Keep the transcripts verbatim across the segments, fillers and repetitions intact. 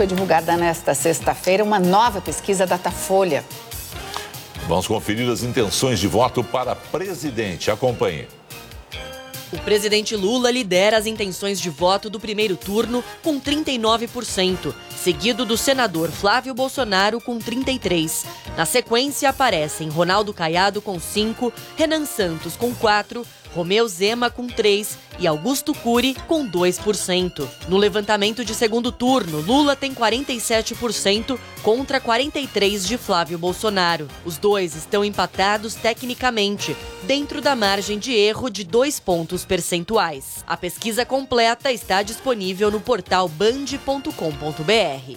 foi divulgada nesta sexta-feira uma nova pesquisa Datafolha. Vamos conferir as intenções de voto para presidente. Acompanhe. O presidente Lula lidera as intenções de voto do primeiro turno com trinta e nove por cento, seguido do senador Flávio Bolsonaro com trinta e três por cento. Na sequência aparecem Ronaldo Caiado com cinco por cento, Renan Santos com quatro por cento, Romeu Zema com três por cento e Augusto Cury com dois por cento. No levantamento de segundo turno, Lula tem quarenta e sete por cento contra quarenta e três por cento de Flávio Bolsonaro. Os dois estão empatados tecnicamente, dentro da margem de erro de dois pontos percentuais. A pesquisa completa está disponível no portal band ponto com ponto br.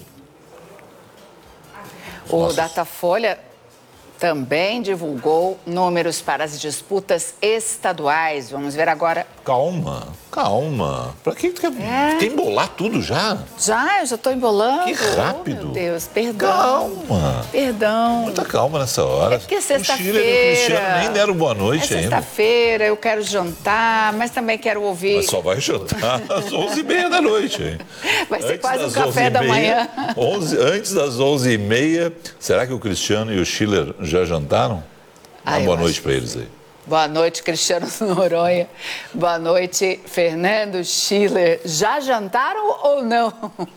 O Nossa. Datafolha também divulgou números para as disputas estaduais. Vamos ver agora. Calma, calma. Pra que tu quer, É. quer embolar tudo já? Já, eu já estou embolando. Que rápido. Oh, meu Deus, perdão. Calma. Perdão. Muita calma nessa hora. É porque é O Chile e o sexta-feira. Cristiano nem deram boa É noite ainda. sexta-feira, eu quero jantar, mas também quero ouvir. Mas só vai jantar às onze e meia da noite, hein? Vai ser Antes quase um das café da onze e meia, manhã. onze antes das onze e meia, será que o Cristiano e o Schiller já jantaram? Ah, Uma eu boa acho noite que para eles aí. Boa noite, Cristiano Noronha. Boa noite, Fernando Schiller. Já jantaram ou não?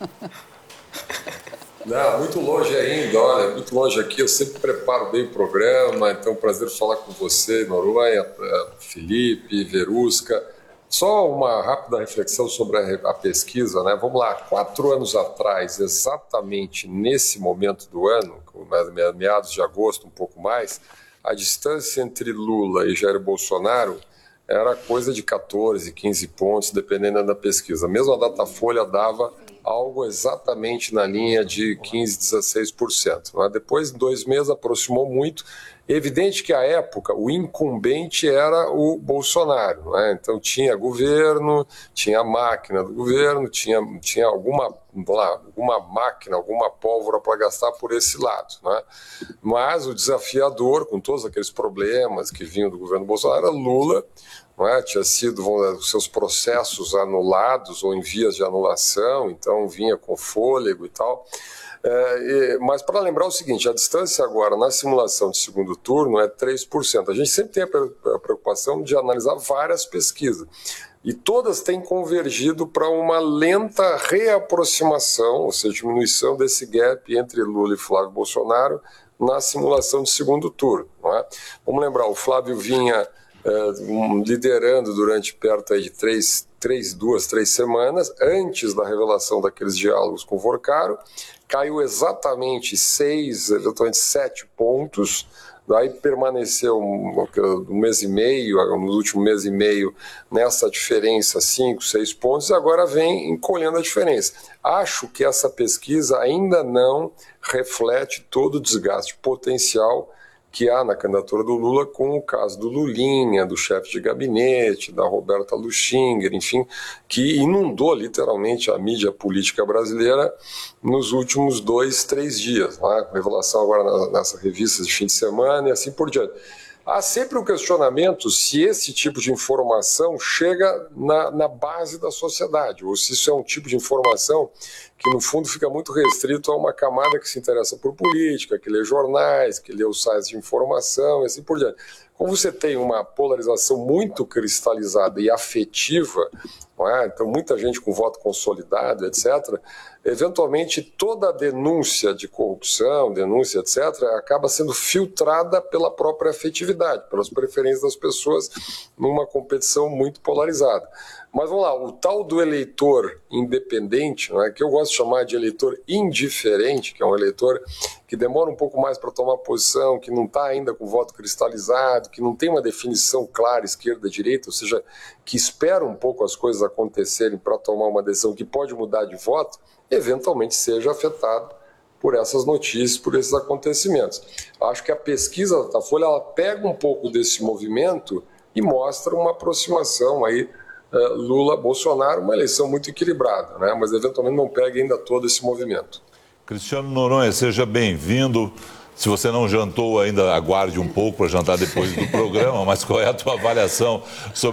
Não, muito longe ainda, olha, muito longe aqui. Eu sempre preparo bem o programa, então é um prazer falar com você, Noronha, Felipe, Verusca. Só uma rápida reflexão sobre a, a pesquisa, né? Vamos lá, quatro anos atrás, exatamente nesse momento do ano, meados de agosto, um pouco mais, a distância entre Lula e Jair Bolsonaro era coisa de quatorze, quinze pontos, dependendo da pesquisa. Mesmo a Datafolha dava algo exatamente na linha de quinze, dezesseis por cento. Né? Depois, em dois meses, aproximou muito. Evidente que, à época, o incumbente era o Bolsonaro. Né? Então, tinha governo, tinha a máquina do governo, tinha, tinha alguma, lá, alguma máquina, alguma pólvora para gastar por esse lado. Né? Mas o desafiador, com todos aqueles problemas que vinham do governo Bolsonaro, era Lula. Não é? Tinha sido os seus processos anulados ou em vias de anulação, então vinha com fôlego e tal. É, e, mas para lembrar o seguinte, a distância agora na simulação de segundo turno é três por cento. A gente sempre tem a preocupação de analisar várias pesquisas e todas têm convergido para uma lenta reaproximação, ou seja, diminuição desse gap entre Lula e Flávio Bolsonaro na simulação de segundo turno. Não é? Vamos lembrar, o Flávio vinha Uh, liderando durante perto aí de três, três, duas, três semanas, antes da revelação daqueles diálogos com o Vorcaro, caiu exatamente seis, eventualmente sete pontos, daí permaneceu um, um mês e meio, no último mês e meio, nessa diferença, cinco, seis pontos, e agora vem encolhendo a diferença. Acho que essa pesquisa ainda não reflete todo o desgaste potencial que há na candidatura do Lula com o caso do Lulinha, do chefe de gabinete, da Roberta Luxinger, enfim, que inundou literalmente a mídia política brasileira nos últimos dois, três dias, né? Com revelação agora nessa revista de fim de semana e assim por diante. Há sempre um questionamento se esse tipo de informação chega na, na base da sociedade, ou se isso é um tipo de informação que, no fundo, fica muito restrito a uma camada que se interessa por política, que lê jornais, que lê os sites de informação e assim por diante. Como você tem uma polarização muito cristalizada e afetiva, não é? Então muita gente com voto consolidado, etcétera, eventualmente toda a denúncia de corrupção, denúncia, etcétera, acaba sendo filtrada pela própria afetividade, pelas preferências das pessoas numa competição muito polarizada. Mas vamos lá, o tal do eleitor independente, não é, que eu gosto de chamar de eleitor indiferente, que é um eleitor que demora um pouco mais para tomar posição, que não está ainda com o voto cristalizado, que não tem uma definição clara esquerda-direita, ou seja, que espera um pouco as coisas acontecerem para tomar uma decisão que pode mudar de voto, eventualmente seja afetado por essas notícias, por esses acontecimentos. Acho que a pesquisa da Datafolha, ela pega um pouco desse movimento e mostra uma aproximação aí uh, Lula-Bolsonaro, uma eleição muito equilibrada, né? Mas eventualmente não pega ainda todo esse movimento. Cristiano Noronha, seja bem-vindo. Se você não jantou ainda, aguarde um pouco para jantar depois do programa, mas qual é a tua avaliação sobre